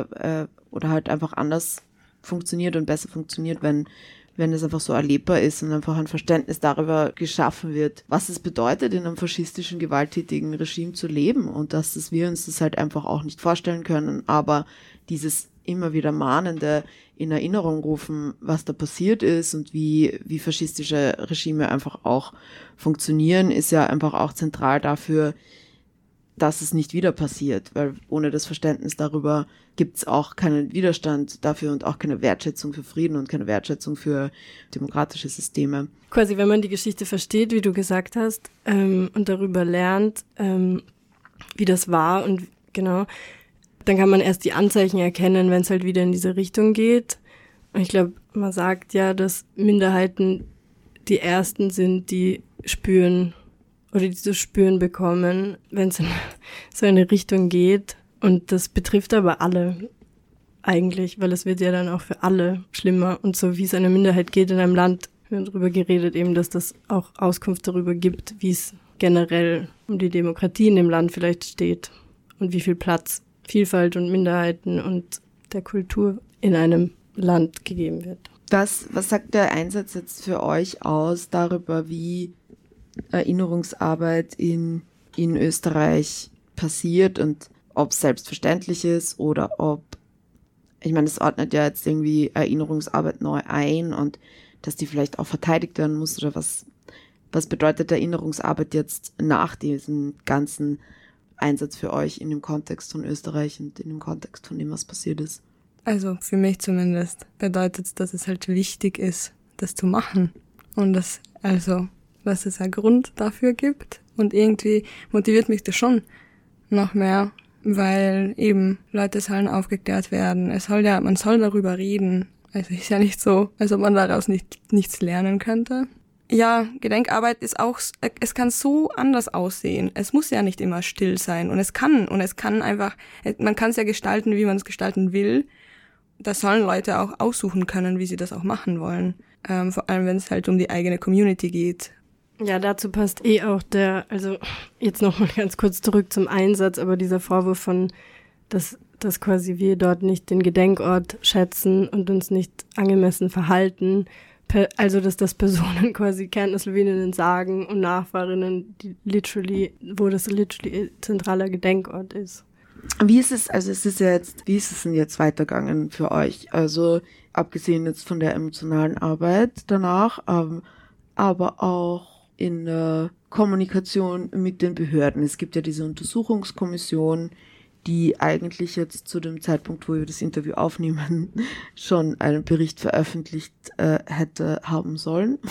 oder halt einfach anders funktioniert und besser funktioniert, wenn es einfach so erlebbar ist und einfach ein Verständnis darüber geschaffen wird, was es bedeutet, in einem faschistischen, gewalttätigen Regime zu leben und dass wir uns das halt einfach auch nicht vorstellen können, aber dieses immer wieder mahnende in Erinnerung rufen, was da passiert ist und wie faschistische Regime einfach auch funktionieren, ist ja einfach auch zentral dafür, dass es nicht wieder passiert, weil ohne das Verständnis darüber gibt es auch keinen Widerstand dafür und auch keine Wertschätzung für Frieden und keine Wertschätzung für demokratische Systeme. Quasi, wenn man die Geschichte versteht, wie du gesagt hast, und darüber lernt, wie das war und genau, dann kann man erst die Anzeichen erkennen, wenn es halt wieder in diese Richtung geht. Und ich glaube, man sagt ja, dass Minderheiten die Ersten sind, die spüren oder die zu spüren bekommen, wenn es in so eine Richtung geht. Und das betrifft aber alle eigentlich, weil es wird ja dann auch für alle schlimmer. Und so wie es einer Minderheit geht in einem Land, wir haben darüber geredet eben, dass das auch Auskunft darüber gibt, wie es generell um die Demokratie in dem Land vielleicht steht und wie viel Platz Vielfalt und Minderheiten und der Kultur in einem Land gegeben wird. Was sagt der Einsatz jetzt für euch aus darüber, wie Erinnerungsarbeit in Österreich passiert und ob es selbstverständlich ist oder ob, ich meine, es ordnet ja jetzt irgendwie Erinnerungsarbeit neu ein und dass die vielleicht auch verteidigt werden muss oder was bedeutet Erinnerungsarbeit jetzt nach diesem ganzen Einsatz für euch in dem Kontext von Österreich und in dem Kontext von dem, was passiert ist? Also für mich zumindest bedeutet es, dass es halt wichtig ist, das zu machen und dass es einen Grund dafür gibt und irgendwie motiviert mich das schon noch mehr, weil eben Leute sollen aufgeklärt werden. Man soll darüber reden. Also ist ja nicht so, als ob man daraus nichts lernen könnte. Ja, Gedenkarbeit ist auch, es kann so anders aussehen. Es muss ja nicht immer still sein und es kann einfach, man kann es ja gestalten, wie man es gestalten will. Das sollen Leute auch aussuchen können, wie sie das auch machen wollen. Vor allem, wenn es halt um die eigene Community geht. Ja, dazu passt auch also jetzt nochmal ganz kurz zurück zum Einsatz, aber dieser Vorwurf von, dass quasi wir dort nicht den Gedenkort schätzen und uns nicht angemessen verhalten, also dass das Personen quasi Kärntner-Sloweninnen sagen und Nachfahrinnen, wo das literally zentraler Gedenkort ist. Wie ist es denn jetzt weitergegangen für euch? Also abgesehen jetzt von der emotionalen Arbeit danach, aber auch in der Kommunikation mit den Behörden. Es gibt ja diese Untersuchungskommission, die eigentlich jetzt zu dem Zeitpunkt, wo wir das Interview aufnehmen, schon einen Bericht veröffentlicht hätte haben sollen.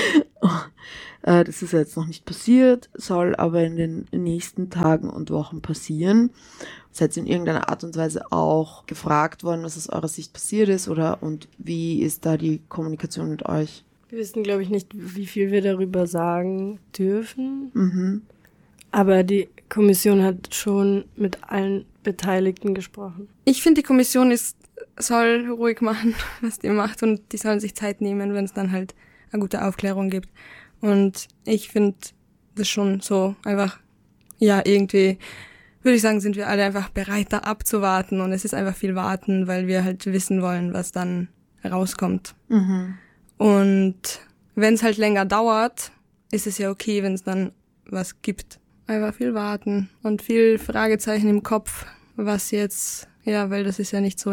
Das ist ja jetzt noch nicht passiert, soll aber in den nächsten Tagen und Wochen passieren. Seid ihr in irgendeiner Art und Weise auch gefragt worden, was aus eurer Sicht passiert ist, und wie ist da die Kommunikation mit euch? Wir wissen, glaube ich, nicht, wie viel wir darüber sagen dürfen. Mhm. Aber die Kommission hat schon mit allen Beteiligten gesprochen. Ich finde, die Kommission soll ruhig machen, was die macht, und die sollen sich Zeit nehmen, wenn es dann halt eine gute Aufklärung gibt. Und ich finde das schon so einfach, ja, irgendwie, würde ich sagen, sind wir alle einfach bereit, da abzuwarten, und es ist einfach viel Warten, weil wir halt wissen wollen, was dann rauskommt. Mhm. Und wenn es halt länger dauert, ist es ja okay, wenn es dann was gibt. Einfach viel warten und viel Fragezeichen im Kopf, was jetzt, ja, weil das ist ja nicht so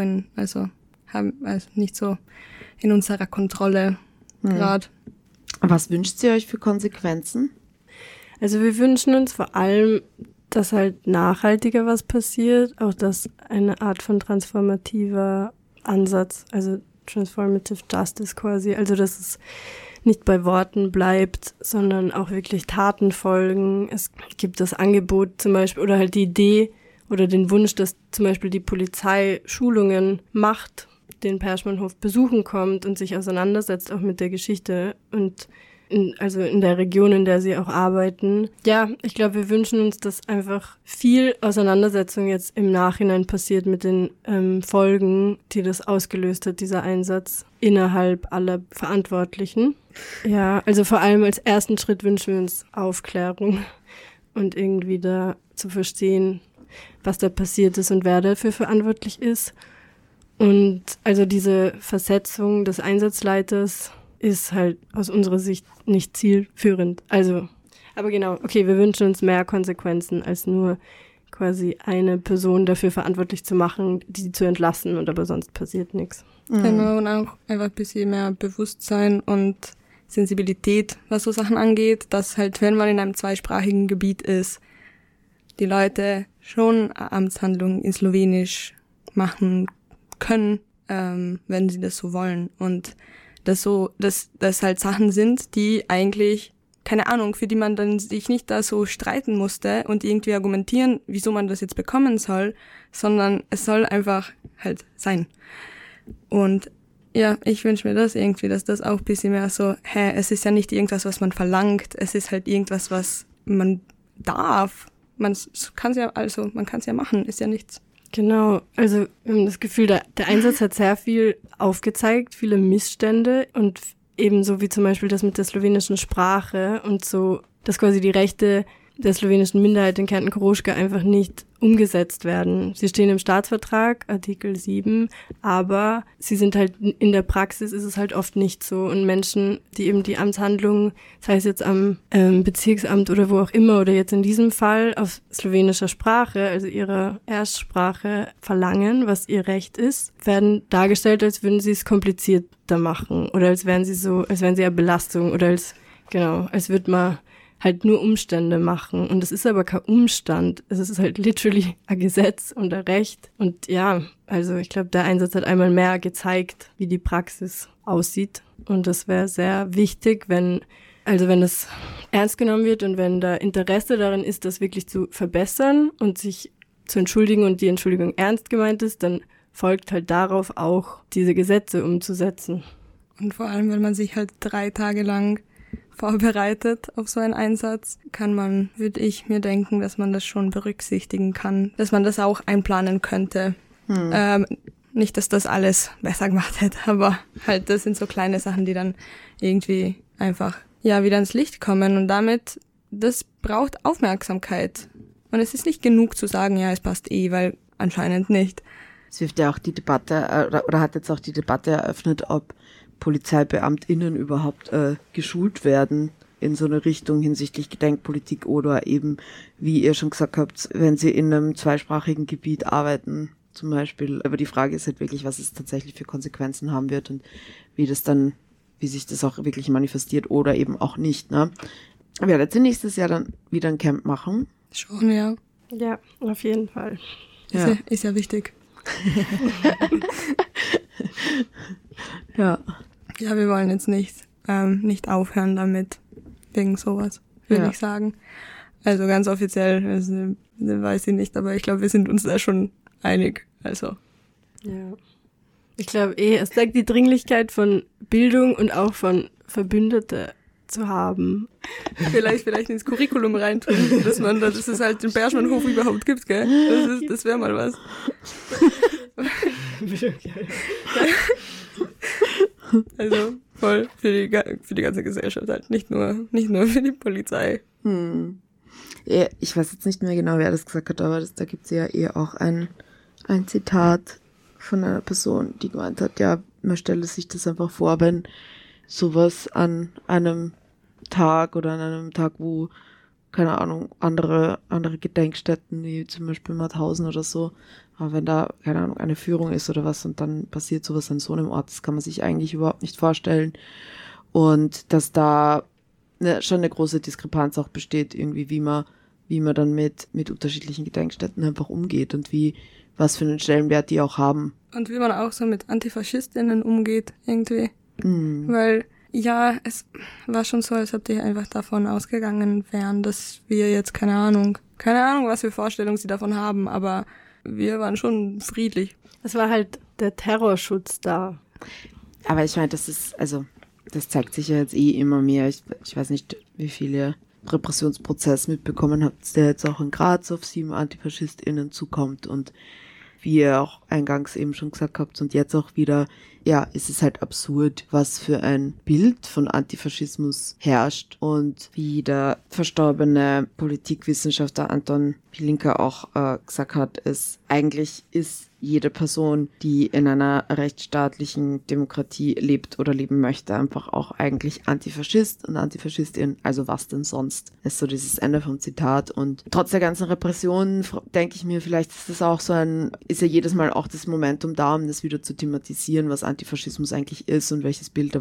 nicht so in unserer Kontrolle gerade. Was wünscht ihr euch für Konsequenzen? Also wir wünschen uns vor allem, dass halt nachhaltiger was passiert, auch dass eine Art von transformativer Ansatz, also Transformative Justice quasi, also dass es nicht bei Worten bleibt, sondern auch wirklich Taten folgen. Es gibt das Angebot zum Beispiel oder halt die Idee oder den Wunsch, dass zum Beispiel die Polizei Schulungen macht, den Perschmannhof besuchen kommt und sich auseinandersetzt auch mit der Geschichte und in der Region, in der sie auch arbeiten. Ja, ich glaube, wir wünschen uns, dass einfach viel Auseinandersetzung jetzt im Nachhinein passiert mit den Folgen, die das ausgelöst hat, dieser Einsatz innerhalb aller Verantwortlichen. Ja, also vor allem als ersten Schritt wünschen wir uns Aufklärung und irgendwie da zu verstehen, was da passiert ist und wer dafür verantwortlich ist. Und also diese Versetzung des Einsatzleiters ist halt aus unserer Sicht nicht zielführend. Also, aber genau, okay, wir wünschen uns mehr Konsequenzen, als nur quasi eine Person dafür verantwortlich zu machen, die zu entlassen, und aber sonst passiert nichts. Genau, und auch einfach ein bisschen mehr Bewusstsein und Sensibilität, was so Sachen angeht, dass halt, wenn man in einem zweisprachigen Gebiet ist, die Leute schon eine Amtshandlung in Slowenisch machen können, wenn sie das so wollen. Und dass halt Sachen sind, die eigentlich, keine Ahnung, für die man dann sich nicht da so streiten musste und irgendwie argumentieren, wieso man das jetzt bekommen soll, sondern es soll einfach halt sein. Und ja, ich wünsche mir das irgendwie, dass das auch ein bisschen mehr so, es ist ja nicht irgendwas, was man verlangt, es ist halt irgendwas, was man darf. Man kann es ja machen, ist ja nichts. Genau, also wir haben das Gefühl, der Einsatz hat sehr viel aufgezeigt, viele Missstände, und ebenso wie zum Beispiel das mit der slowenischen Sprache und so, dass quasi die Rechte der slowenischen Minderheit in Kärnten-Koroschka einfach nicht umgesetzt werden. Sie stehen im Staatsvertrag, Artikel 7, aber sie sind halt in der Praxis, ist es halt oft nicht so. Und Menschen, die eben die Amtshandlungen, sei es jetzt am Bezirksamt oder wo auch immer, oder jetzt in diesem Fall auf slowenischer Sprache, also ihrer Erstsprache, verlangen, was ihr Recht ist, werden dargestellt, als würden sie es komplizierter machen oder als wären sie eine Belastung oder als würde man halt nur Umstände machen. Und es ist aber kein Umstand. Es ist halt literally ein Gesetz und ein Recht. Und ja, also ich glaube, der Einsatz hat einmal mehr gezeigt, wie die Praxis aussieht. Und das wäre sehr wichtig, wenn das ernst genommen wird und wenn da Interesse darin ist, das wirklich zu verbessern und sich zu entschuldigen und die Entschuldigung ernst gemeint ist, dann folgt halt darauf auch, diese Gesetze umzusetzen. Und vor allem, wenn man sich halt 3 Tage lang vorbereitet auf so einen Einsatz, würde ich mir denken, dass man das schon berücksichtigen kann, dass man das auch einplanen könnte. Nicht, dass das alles besser gemacht hätte, aber halt, das sind so kleine Sachen, die dann irgendwie einfach, wieder ins Licht kommen, und das braucht Aufmerksamkeit. Und es ist nicht genug zu sagen, ja, es passt weil anscheinend nicht. Es wirft ja auch die Debatte, oder hat jetzt auch die Debatte eröffnet, ob PolizeibeamtInnen überhaupt geschult werden in so eine Richtung hinsichtlich Gedenkpolitik oder eben, wie ihr schon gesagt habt, wenn sie in einem zweisprachigen Gebiet arbeiten, zum Beispiel. Aber die Frage ist halt wirklich, was es tatsächlich für Konsequenzen haben wird und wie sich das auch wirklich manifestiert oder eben auch nicht, ne? Werdet ihr nächstes Jahr dann wieder ein Camp machen? Schon, ja. Ja, auf jeden Fall. Ja. Ist ja wichtig. Ja. Ja, wir wollen jetzt nicht aufhören damit, wegen sowas, würde ich sagen. Also ganz offiziell, weiß ich nicht, aber ich glaube, wir sind uns da schon einig. Also. Ja. Ich glaube es zeigt die Dringlichkeit von Bildung und auch von Verbündete zu haben. Vielleicht ins Curriculum reintun, dass es halt den Berschmannhof überhaupt gibt, gell? Das wäre mal was. Also voll für die ganze Gesellschaft halt, nicht nur für die Polizei. Ja, ich weiß jetzt nicht mehr genau, wer das gesagt hat, aber da gibt es ja auch ein Zitat von einer Person, die gemeint hat, ja, man stelle sich das einfach vor, wenn sowas an einem Tag oder an einem Tag, wo, keine Ahnung, andere Gedenkstätten, wie zum Beispiel Mauthausen oder so, aber wenn da, keine Ahnung, eine Führung ist oder was und dann passiert sowas an so einem Ort, das kann man sich eigentlich überhaupt nicht vorstellen. Und dass da schon eine große Diskrepanz auch besteht, irgendwie, wie man dann mit unterschiedlichen Gedenkstätten einfach umgeht und was für einen Stellenwert die auch haben. Und wie man auch so mit AntifaschistInnen umgeht, irgendwie. Weil, ja, es war schon so, als ob die einfach davon ausgegangen wären, dass wir jetzt, keine Ahnung, was für Vorstellungen sie davon haben, aber wir waren schon friedlich. Es war halt der Terrorschutz da. Aber ich meine, das zeigt sich ja jetzt immer mehr. Ich weiß nicht, wie viele Repressionsprozess mitbekommen habt, der jetzt auch in Graz auf 7 AntifaschistInnen zukommt und wie ihr auch eingangs eben schon gesagt habt und jetzt auch wieder, ja, es ist halt absurd, was für ein Bild von Antifaschismus herrscht und wie der verstorbene Politikwissenschaftler Anton Pilinka auch gesagt hat, eigentlich ist jede Person, die in einer rechtsstaatlichen Demokratie lebt oder leben möchte, einfach auch eigentlich Antifaschist und Antifaschistin. Also was denn sonst? Ist so dieses Ende vom Zitat. Und trotz der ganzen Repressionen denke ich mir, vielleicht ist das auch ist ja jedes Mal auch das Momentum da, um das wieder zu thematisieren, was Antifaschismus eigentlich ist und welches Bild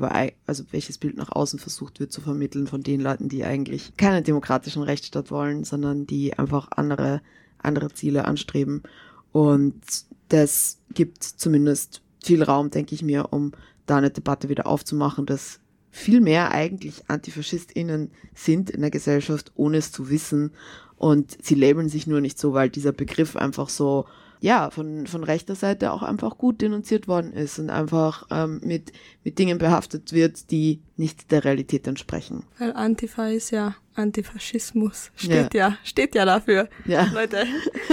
nach außen versucht wird zu vermitteln von den Leuten, die eigentlich keinen demokratischen Rechtsstaat wollen, sondern die einfach andere Ziele anstreben. Und das gibt zumindest viel Raum, denke ich mir, um da eine Debatte wieder aufzumachen, dass viel mehr eigentlich AntifaschistInnen sind in der Gesellschaft, ohne es zu wissen. Und sie labeln sich nur nicht so, weil dieser Begriff einfach so, ja, von rechter Seite auch einfach gut denunziert worden ist und einfach mit Dingen behaftet wird, die nicht der Realität entsprechen. Weil Antifa ist ja Antifaschismus. Steht ja dafür. Ja. Leute.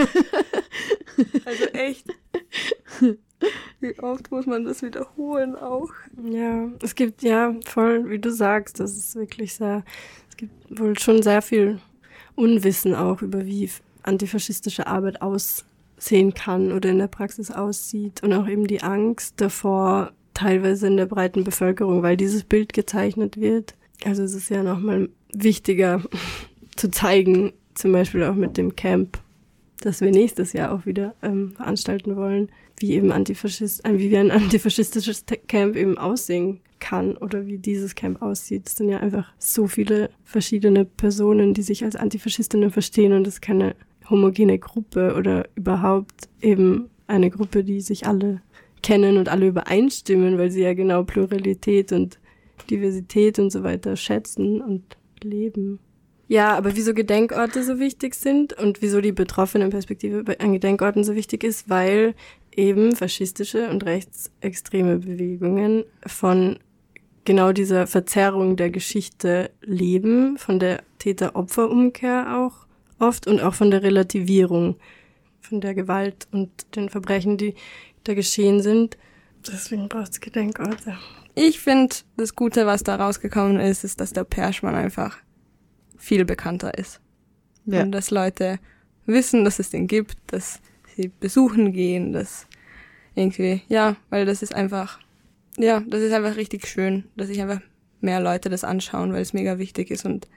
Also echt. Wie oft muss man das wiederholen auch? Ja, es gibt ja voll, wie du sagst, das ist wirklich es gibt wohl schon sehr viel Unwissen auch über wie antifaschistische Arbeit aussehen kann oder in der Praxis aussieht und auch eben die Angst davor, teilweise in der breiten Bevölkerung, weil dieses Bild gezeichnet wird. Also es ist ja nochmal wichtiger zu zeigen, zum Beispiel auch mit dem Camp, das wir nächstes Jahr auch wieder veranstalten wollen, wie eben wie ein antifaschistisches Camp eben aussehen kann oder wie dieses Camp aussieht. Es sind ja einfach so viele verschiedene Personen, die sich als Antifaschistinnen verstehen und es ist keine homogene Gruppe oder überhaupt eben eine Gruppe, die sich alle kennen und alle übereinstimmen, weil sie ja genau Pluralität und Diversität und so weiter schätzen und leben. Ja, aber wieso Gedenkorte so wichtig sind und wieso die Betroffenenperspektive an Gedenkorten so wichtig ist, weil eben faschistische und rechtsextreme Bewegungen von genau dieser Verzerrung der Geschichte leben, von der Täter-Opfer-Umkehr auch oft und auch von der Relativierung von der Gewalt und den Verbrechen, die da geschehen sind. Deswegen braucht es Gedenkorte. Ich finde, das Gute, was da rausgekommen ist, dass der Perschmann einfach viel bekannter ist. Ja. Und dass Leute wissen, dass es den gibt, dass sie besuchen gehen, dass irgendwie, ja, weil das ist einfach richtig schön, dass sich einfach mehr Leute das anschauen, weil es mega wichtig ist und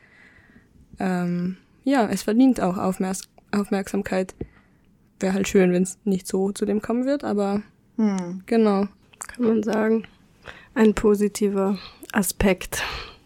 es verdient auch Aufmerksamkeit. Wäre halt schön, wenn es nicht so zu dem kommen wird, aber genau. Kann man sagen, ein positiver Aspekt,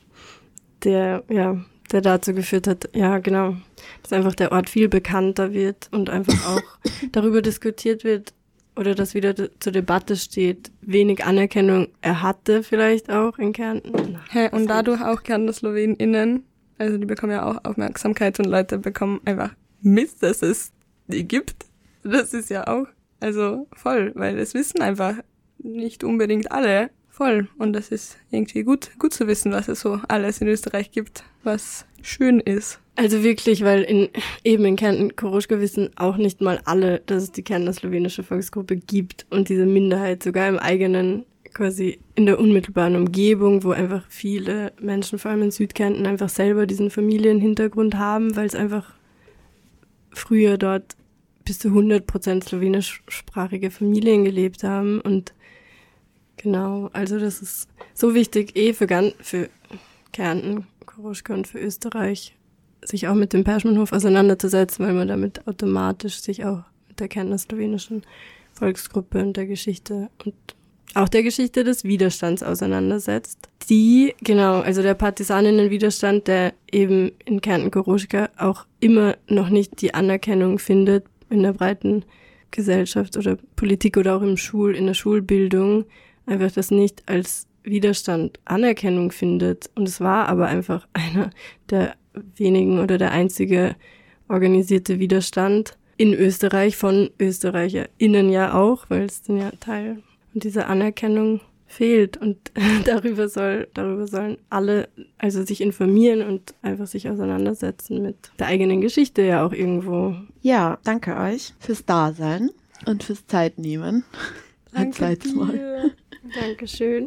der dazu geführt hat, ja genau, dass einfach der Ort viel bekannter wird und einfach auch darüber diskutiert wird oder dass wieder zur Debatte steht, wenig Anerkennung er hatte vielleicht auch in Kärnten. Und dadurch auch KärntnerSlowenInnen, also die bekommen ja auch Aufmerksamkeit und Leute bekommen einfach mit, dass es die gibt. Das ist ja auch, also voll, weil es wissen einfach nicht unbedingt alle voll. Und das ist irgendwie gut zu wissen, was es so alles in Österreich gibt, was schön ist. Also wirklich, weil in Kärnten-Koroschka wissen auch nicht mal alle, dass es die kärntner-slowenische Volksgruppe gibt und diese Minderheit sogar im eigenen, quasi in der unmittelbaren Umgebung, wo einfach viele Menschen, vor allem in Südkärnten, einfach selber diesen Familienhintergrund haben, weil es einfach früher dort bis zu 100% slowenischsprachige Familien gelebt haben und genau, also das ist so wichtig für Kärnten, Koroschka und für Österreich, sich auch mit dem Perschmannhof auseinanderzusetzen, weil man damit automatisch sich auch mit der kärntner-slowenischen Volksgruppe und der Geschichte und auch der Geschichte des Widerstands auseinandersetzt. Also der Partisaninnenwiderstand, der eben in Kärnten-Koroschka auch immer noch nicht die Anerkennung findet in der breiten Gesellschaft oder Politik oder auch in der Schulbildung, einfach das nicht als Widerstand Anerkennung findet. Und es war aber einfach einer der wenigen oder der einzige organisierte Widerstand in Österreich, von ÖsterreicherInnen ja auch, weil es dann ja Teil und diese Anerkennung fehlt. Und darüber sollen alle also sich informieren und einfach sich auseinandersetzen mit der eigenen Geschichte ja auch irgendwo. Ja, danke euch fürs Dasein und fürs Zeitnehmen. Ein zweites Mal. Dankeschön.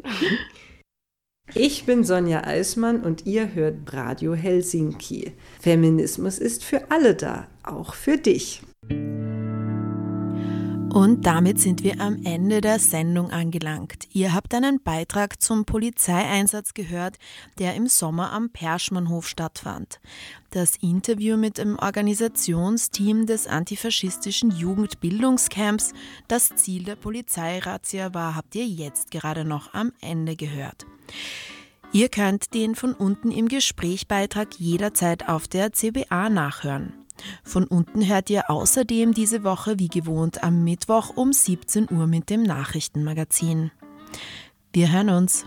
Ich bin Sonja Eismann und ihr hört Radio Helsinki. Feminismus ist für alle da, auch für dich. Und damit sind wir am Ende der Sendung angelangt. Ihr habt einen Beitrag zum Polizeieinsatz gehört, der im Sommer am Perschmannhof stattfand. Das Interview mit dem Organisationsteam des antifaschistischen Jugendbildungscamps, das Ziel der Polizeirazzia war, habt ihr jetzt gerade noch am Ende gehört. Ihr könnt den von unten im Gespräch-Beitrag jederzeit auf der CBA nachhören. Von unten hört ihr außerdem diese Woche wie gewohnt am Mittwoch um 17 Uhr mit dem Nachrichtenmagazin. Wir hören uns.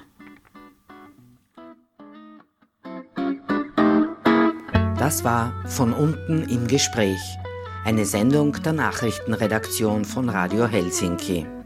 Das war Von unten im Gespräch, eine Sendung der Nachrichtenredaktion von Radio Helsinki.